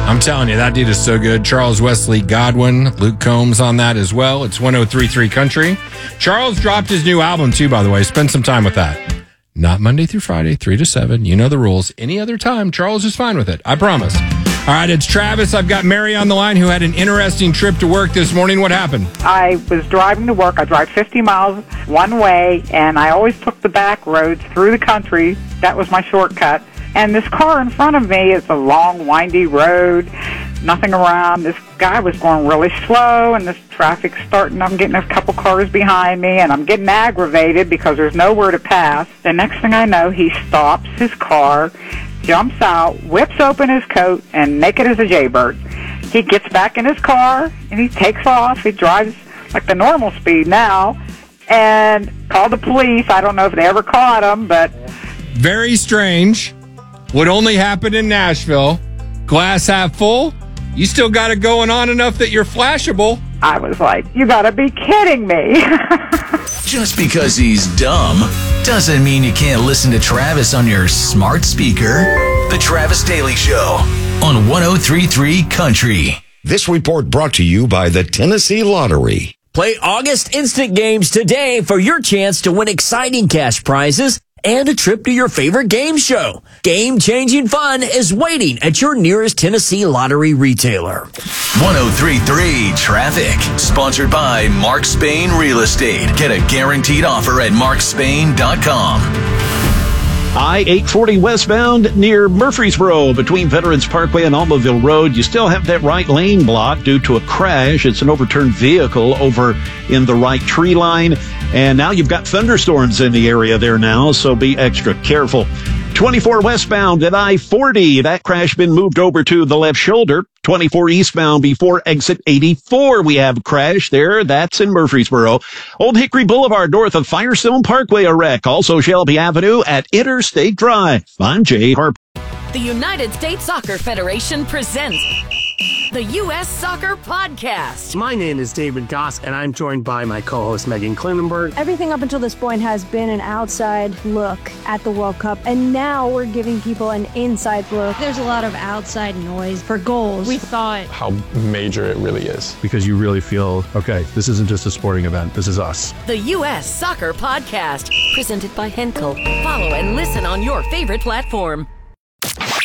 I'm telling you, that dude is so good. Charles Wesley Godwin, Luke Combs on that as well. It's 103.3 Country. Charles dropped his new album, too, by the way. Spend some time with that. Not Monday through Friday, 3 to 7. You know the rules. Any other time, Charles is fine with it. I promise. All right, it's Travis. I've got Mary on the line who had an interesting trip to work this morning. What happened? I was driving to work. I drive 50 miles one way, and I always took the back roads through the country. That was my shortcut. And this car in front of me is a long, windy road, nothing around. This guy was going really slow, and this traffic's starting. I'm getting a couple cars behind me, and I'm getting aggravated because there's nowhere to pass. The next thing I know, he stops his car, jumps out, whips open his coat, and naked as a jaybird. He gets back in his car, and he takes off. He drives like the normal speed now, and called the police. I don't know if they ever caught him, but... Very strange. Would only happen in Nashville. Glass half full. You still got it going on enough that you're flashable. I was like, you gotta be kidding me. Just because he's dumb doesn't mean you can't listen to Travis on your smart speaker. The Travis Daily Show on 103.3 Country. This report brought to you by the Tennessee Lottery. Play August Instant Games today for your chance to win exciting cash prizes and a trip to your favorite game show. Game-changing fun is waiting at your nearest Tennessee Lottery retailer. 103.3 Traffic. Sponsored by Mark Spain Real Estate. Get a guaranteed offer at markspain.com. I-840 westbound near Murfreesboro between Veterans Parkway and Almaville Road. You still have that right lane blocked due to a crash. It's an overturned vehicle over in the right tree line. And now you've got thunderstorms in the area there now, so be extra careful. 24 westbound at I-40. That crash been moved over to the left shoulder. 24 eastbound before exit 84. We have a crash there. That's in Murfreesboro. Old Hickory Boulevard north of Firestone Parkway, a wreck. Also Shelby Avenue at Interstate Drive. I'm Jay Harper. The United States Soccer Federation presents the U.S. Soccer Podcast. My name is David Goss, and I'm joined by my co-host Megan Klinenberg. Everything up until this point has been an outside look at the World Cup, and now we're giving people an inside look. There's a lot of outside noise for goals. We thought how major it really is. Because you really feel, okay, this isn't just a sporting event, this is us. The U.S. Soccer Podcast, presented by Henkel. Follow and listen on your favorite platform.